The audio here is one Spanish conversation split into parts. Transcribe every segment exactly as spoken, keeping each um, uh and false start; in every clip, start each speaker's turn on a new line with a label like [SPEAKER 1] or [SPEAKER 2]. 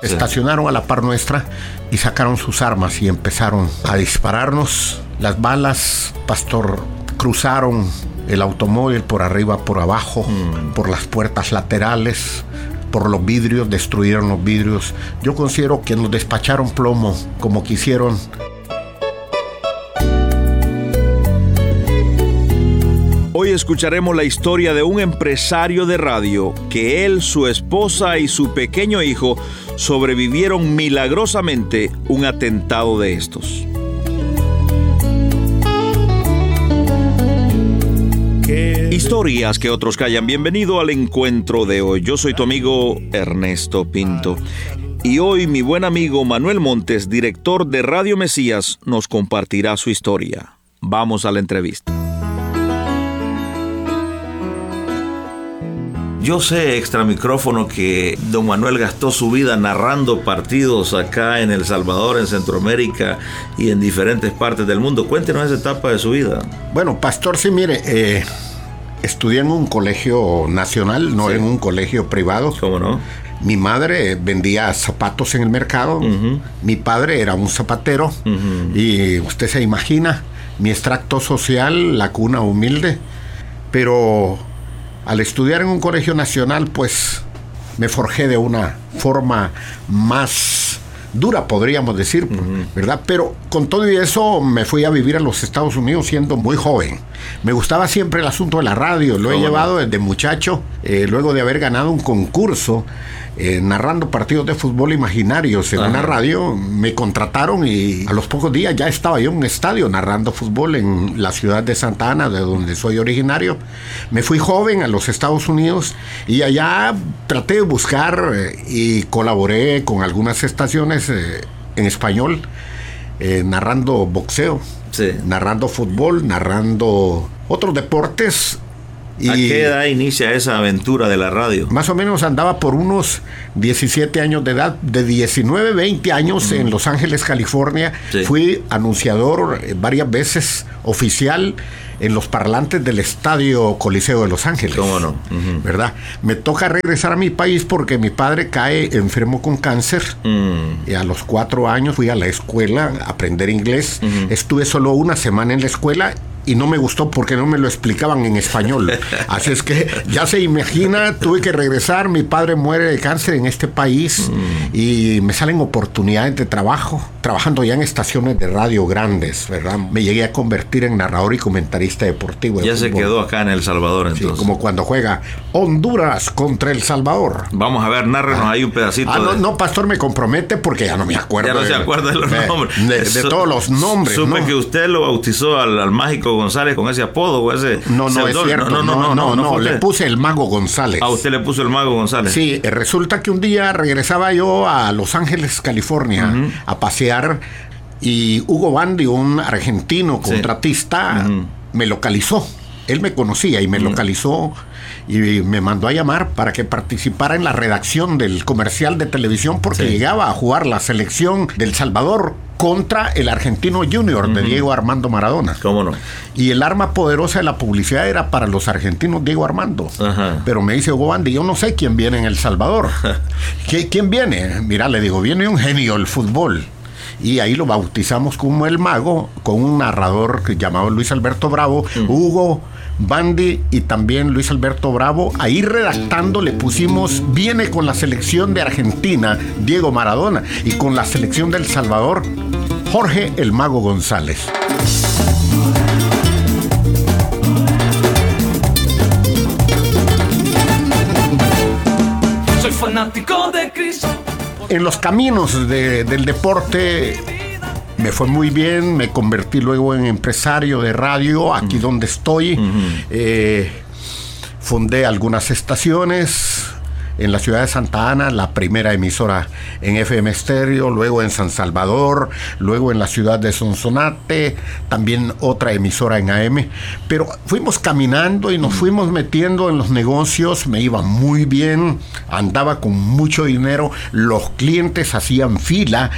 [SPEAKER 1] Sí.
[SPEAKER 2] Estacionaron a la par nuestra y sacaron sus armas y empezaron a dispararnos. Las balas, pastor, cruzaron el automóvil por arriba, por abajo, mm. por las puertas laterales, por los vidrios, destruyeron los vidrios. Yo considero que nos despacharon plomo como quisieron.
[SPEAKER 1] Hoy escucharemos la historia de un empresario de radio que él, su esposa y su pequeño hijo sobrevivieron milagrosamente un atentado de estos. Historias que otros callan. Bienvenido al encuentro de hoy. Yo soy tu amigo Ernesto Pinto. Y hoy mi buen amigo Manuel Montes, director de Radio Mesías, nos compartirá su historia. Vamos a la entrevista. Yo sé, extra micrófono, que don Manuel gastó su vida narrando partidos acá en El Salvador, en Centroamérica y en diferentes partes del mundo. Cuéntenos esa etapa de su vida.
[SPEAKER 2] Bueno, pastor, sí, mire, eh, estudié en un colegio nacional, no sí. en un colegio privado.
[SPEAKER 1] ¿Cómo no?
[SPEAKER 2] Mi madre vendía zapatos en el mercado, uh-huh. mi padre era un zapatero, uh-huh. y usted se imagina, mi extracto social, la cuna humilde, pero al estudiar en un colegio nacional, pues me forjé de una forma más dura, podríamos decir, uh-huh. ¿verdad? Pero con todo y eso me fui a vivir a los Estados Unidos siendo muy joven. Me gustaba siempre el asunto de la radio, lo he oh, llevado desde muchacho, eh, luego de haber ganado un concurso eh, narrando partidos de fútbol imaginarios en Ajá. una radio, me contrataron y a los pocos días ya estaba yo en un estadio narrando fútbol en la ciudad de Santa Ana, de donde soy originario. Me fui joven a los Estados Unidos y allá traté de buscar eh, y colaboré con algunas estaciones eh, en español, eh, narrando boxeo, sí. narrando fútbol, narrando otros deportes.
[SPEAKER 1] Y ¿a qué edad inicia esa aventura de la radio?
[SPEAKER 2] Más o menos andaba por unos diecisiete años de edad. De diecinueve, veinte años mm. en Los Ángeles, California. Sí. Fui anunciador varias veces, oficial, en los parlantes del Estadio Coliseo de Los Ángeles.
[SPEAKER 1] ¿Cómo no? Uh-huh.
[SPEAKER 2] ¿Verdad? Me toca regresar a mi país porque mi padre cae enfermo con cáncer. Mm. Y a los cuatro años fui a la escuela a aprender inglés. Uh-huh. Estuve solo una semana en la escuela y no me gustó porque no me lo explicaban en español. Así es que ya se imagina, tuve que regresar. Mi padre muere de cáncer en este país mm. y me salen oportunidades de trabajo, trabajando ya en estaciones de radio grandes, ¿verdad? Me llegué a convertir en narrador y comentarista deportivo.
[SPEAKER 1] De ya fútbol. Se quedó acá en El Salvador, entonces.
[SPEAKER 2] Sí, como cuando juega Honduras contra El Salvador.
[SPEAKER 1] Vamos a ver, nárrenos ah. ahí un pedacito.
[SPEAKER 2] Ah,
[SPEAKER 1] de...
[SPEAKER 2] no, no, pastor, me compromete porque ya no me acuerdo.
[SPEAKER 1] Ya no
[SPEAKER 2] de,
[SPEAKER 1] se acuerda de los
[SPEAKER 2] de,
[SPEAKER 1] nombres.
[SPEAKER 2] De, de, de todos los nombres.
[SPEAKER 1] Supe
[SPEAKER 2] ¿no?
[SPEAKER 1] que usted lo bautizó al, al mágico González con ese apodo o ese...
[SPEAKER 2] No, no es cierto. No, no, no, no, no, no le puse el Mago González.
[SPEAKER 1] ¿A usted le puso el Mago González?
[SPEAKER 2] Sí, resulta que un día regresaba yo a Los Ángeles, California, uh-huh. a pasear, y Hugo Bandi, un argentino contratista, sí. uh-huh. me localizó. Él me conocía y me uh-huh. localizó y me mandó a llamar para que participara en la redacción del comercial de televisión porque sí. llegaba a jugar la selección del Salvador contra el Argentino Junior uh-huh. de Diego Armando Maradona.
[SPEAKER 1] ¿Cómo no?
[SPEAKER 2] Y el arma poderosa de la publicidad era para los argentinos Diego Armando. Uh-huh. Pero me dice Hugo Bandi, yo no sé quién viene en El Salvador. ¿Quién viene? Mira, le digo, viene un genio del fútbol. Y ahí lo bautizamos como el Mago, con un narrador llamado Luis Alberto Bravo, uh-huh. Hugo Bandi y también Luis Alberto Bravo. Ahí redactando le pusimos, viene con la selección de Argentina, Diego Maradona, y con la selección del Salvador, Jorge el Mago González.
[SPEAKER 3] Soy fanático de Cristo.
[SPEAKER 2] En los caminos de, del deporte me fue muy bien, me convertí luego en empresario de radio, aquí uh-huh. donde estoy. Uh-huh. Eh, fundé algunas estaciones en la ciudad de Santa Ana, la primera emisora en F M estéreo, luego en San Salvador, luego en la ciudad de Sonsonate, también otra emisora en A M. Pero fuimos caminando y nos fuimos metiendo en los negocios, me iba muy bien, andaba con mucho dinero, los clientes hacían fila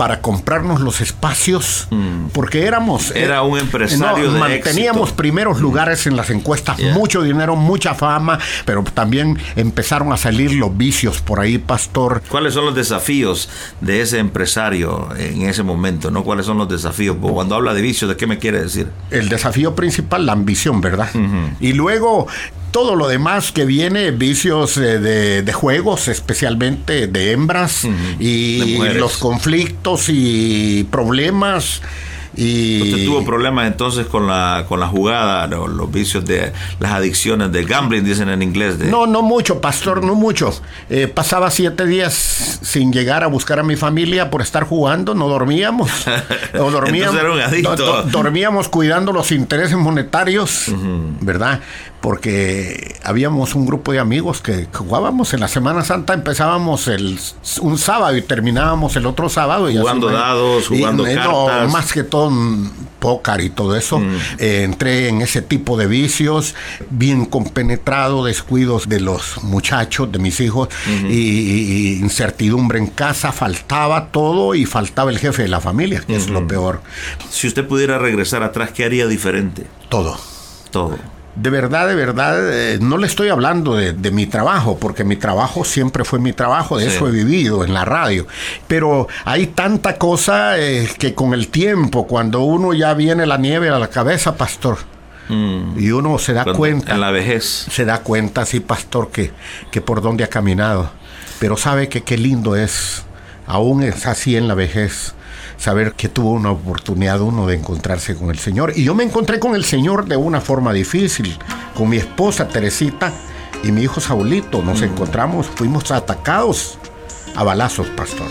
[SPEAKER 2] para comprarnos los espacios, mm. porque éramos...
[SPEAKER 1] Era eh, un empresario no, de
[SPEAKER 2] manteníamos
[SPEAKER 1] éxito.
[SPEAKER 2] primeros mm. lugares en las encuestas, yeah. mucho dinero, mucha fama, pero también empezaron a salir los vicios por ahí, pastor.
[SPEAKER 1] ¿Cuáles son los desafíos de ese empresario en ese momento, no? ¿Cuáles son los desafíos? Cuando habla de vicios, ¿de qué me quiere decir?
[SPEAKER 2] El desafío principal, la ambición, ¿verdad? Mm-hmm. Y luego... todo lo demás que viene, vicios de, de, de juegos, especialmente de hembras, uh-huh. y de los conflictos y problemas. Y
[SPEAKER 1] ¿usted tuvo problemas entonces con la con la jugada, los, los vicios de las adicciones de gambling, dicen en inglés? De...
[SPEAKER 2] No, no mucho, pastor, no mucho. Eh, pasaba siete días sin llegar a buscar a mi familia por estar jugando, no dormíamos. O dormíamos,
[SPEAKER 1] entonces era un adicto.
[SPEAKER 2] Do, do, dormíamos cuidando los intereses monetarios, uh-huh. ¿verdad? Porque habíamos un grupo de amigos que jugábamos en la Semana Santa, empezábamos el, un sábado y terminábamos el otro sábado. Y
[SPEAKER 1] jugando
[SPEAKER 2] así,
[SPEAKER 1] dados, jugando
[SPEAKER 2] y,
[SPEAKER 1] cartas.
[SPEAKER 2] No, más que todo póker y todo eso. Mm. Eh, entré en ese tipo de vicios, bien compenetrado, descuidos de los muchachos, de mis hijos, uh-huh. y, y incertidumbre en casa, faltaba todo y faltaba el jefe de la familia, que uh-huh. es lo peor.
[SPEAKER 1] Si usted pudiera regresar atrás, ¿qué haría diferente?
[SPEAKER 2] Todo.
[SPEAKER 1] Todo.
[SPEAKER 2] De verdad, de verdad, eh, no le estoy hablando de, de mi trabajo, porque mi trabajo siempre fue mi trabajo, de sí. eso he vivido en la radio. Pero hay tanta cosa eh, que con el tiempo, cuando uno ya viene la nieve a la cabeza, pastor, mm. y uno se da
[SPEAKER 1] cuando,
[SPEAKER 2] cuenta.
[SPEAKER 1] En la vejez.
[SPEAKER 2] Se da cuenta, sí, pastor, que, que por dónde ha caminado. Pero sabe que qué lindo es, aún es así en la vejez, saber que tuvo una oportunidad uno de encontrarse con el Señor. Y yo me encontré con el Señor de una forma difícil, con mi esposa Teresita y mi hijo Saulito. Nos mm. encontramos, fuimos atacados a balazos, pastor.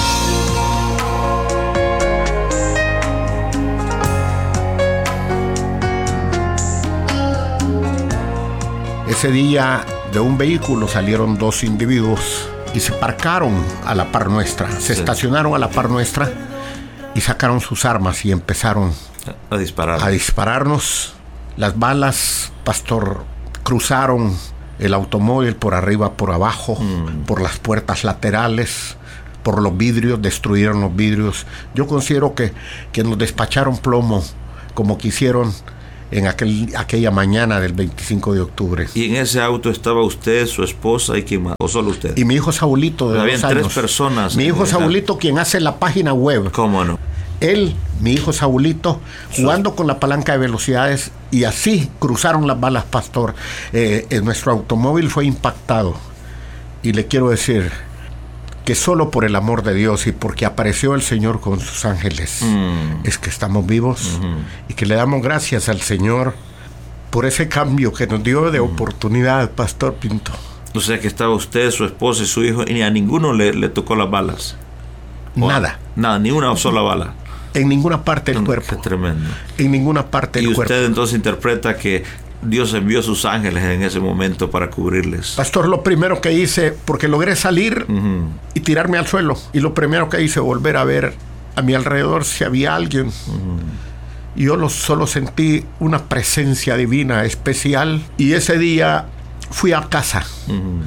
[SPEAKER 2] Ese día de un vehículo salieron dos individuos y se parcaron a la par nuestra, se sí. estacionaron a la par nuestra y sacaron sus armas y empezaron
[SPEAKER 1] a disparar.
[SPEAKER 2] A dispararnos. Las balas, pastor, cruzaron el automóvil por arriba, por abajo, mm. por las puertas laterales, por los vidrios, destruyeron los vidrios. Yo considero que, que nos despacharon plomo, como quisieron en aquel, aquella mañana del veinticinco de octubre.
[SPEAKER 1] ¿Y en ese auto estaba usted, su esposa y quién más? ¿O solo usted?
[SPEAKER 2] Y mi hijo Saulito, de
[SPEAKER 1] Habían
[SPEAKER 2] dos años.
[SPEAKER 1] tres personas.
[SPEAKER 2] Mi hijo Saulito, quien hace la página web.
[SPEAKER 1] ¿Cómo no?
[SPEAKER 2] Él, mi hijo Saulito, jugando con la palanca de velocidades, y así cruzaron las balas, pastor. Eh, eh, nuestro automóvil fue impactado. Y le quiero decir que solo por el amor de Dios y porque apareció el Señor con sus ángeles, mm. es que estamos vivos, uh-huh. y que le damos gracias al Señor por ese cambio que nos dio de mm. oportunidad, pastor Pinto.
[SPEAKER 1] O sea que estaba usted, su esposa y su hijo, y a ninguno le, le tocó las balas.
[SPEAKER 2] Nada.
[SPEAKER 1] Nada, ni una sola bala.
[SPEAKER 2] En ninguna parte del cuerpo.
[SPEAKER 1] Qué tremendo.
[SPEAKER 2] En ninguna parte del cuerpo.
[SPEAKER 1] Y usted entonces interpreta que Dios envió a sus ángeles en ese momento para cubrirles.
[SPEAKER 2] Pastor, lo primero que hice, porque logré salir uh-huh. y tirarme al suelo, y lo primero que hice, volver a ver a mi alrededor si había alguien. Uh-huh. Y yo lo, solo sentí una presencia divina especial. Y ese día fui a casa. Uh-huh.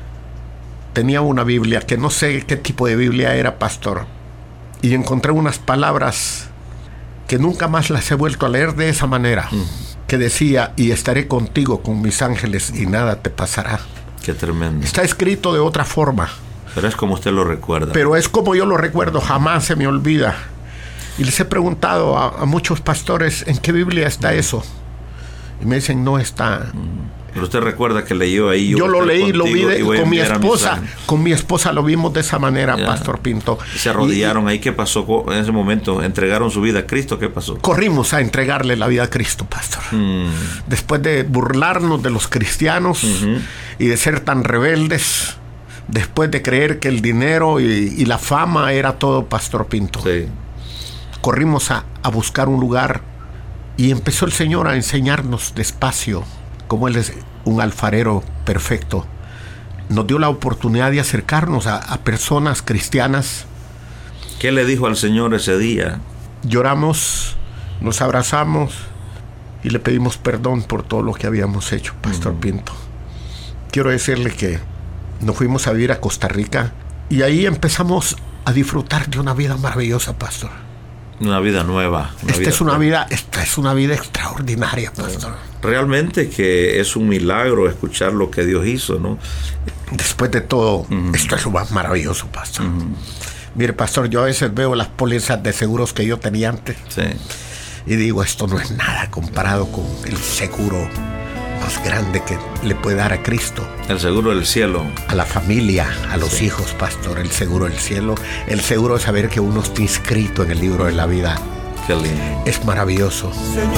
[SPEAKER 2] Tenía una Biblia, que no sé qué tipo de Biblia era, pastor. Y encontré unas palabras que nunca más las he vuelto a leer de esa manera. Uh-huh. Que decía, y estaré contigo con mis ángeles y nada te pasará.
[SPEAKER 1] Qué tremendo.
[SPEAKER 2] Está escrito de otra forma.
[SPEAKER 1] Pero es como usted lo recuerda.
[SPEAKER 2] Pero es como yo lo recuerdo, jamás se me olvida. Y les he preguntado a, a muchos pastores, ¿en qué Biblia está eso? Y me dicen, no está.
[SPEAKER 1] Pero usted recuerda que leyó ahí.
[SPEAKER 2] Yo, yo lo leí, lo vi de, con mi esposa. Con mi esposa lo vimos de esa manera, ya. Pastor Pinto.
[SPEAKER 1] Y se arrodillaron y, ahí. ¿Qué pasó en ese momento? ¿Entregaron su vida a Cristo? ¿Qué pasó?
[SPEAKER 2] Corrimos a entregarle la vida a Cristo, pastor. Mm. Después de burlarnos de los cristianos uh-huh. y de ser tan rebeldes, después de creer que el dinero y, y la fama era todo, pastor Pinto.
[SPEAKER 1] Sí.
[SPEAKER 2] Corrimos a, a buscar un lugar y empezó el Señor a enseñarnos despacio, como Él es un alfarero perfecto. Nos dio la oportunidad de acercarnos a, a personas cristianas.
[SPEAKER 1] ¿Qué le dijo al Señor ese día?
[SPEAKER 2] Lloramos, nos abrazamos y le pedimos perdón por todo lo que habíamos hecho, Pastor uh-huh. Pinto. Quiero decirle que nos fuimos a vivir a Costa Rica y ahí empezamos a disfrutar de una vida maravillosa, pastor.
[SPEAKER 1] Una vida nueva. Una
[SPEAKER 2] esta,
[SPEAKER 1] vida
[SPEAKER 2] es una
[SPEAKER 1] nueva.
[SPEAKER 2] vida, esta es una vida extraordinaria, pastor.
[SPEAKER 1] Realmente que es un milagro escuchar lo que Dios hizo, ¿no?
[SPEAKER 2] Después de todo, uh-huh. esto es lo más maravilloso, pastor. Uh-huh. Mire, pastor, yo a veces veo las pólizas de seguros que yo tenía antes.
[SPEAKER 1] Sí.
[SPEAKER 2] Y digo, esto no es nada comparado con el seguro más grande que le puede dar a Cristo.
[SPEAKER 1] El seguro del cielo.
[SPEAKER 2] A la familia, a los sí. hijos, pastor. El seguro del cielo. El seguro de saber que uno está inscrito en el libro de la vida.
[SPEAKER 1] Qué lindo.
[SPEAKER 2] Es maravilloso.
[SPEAKER 3] Señor.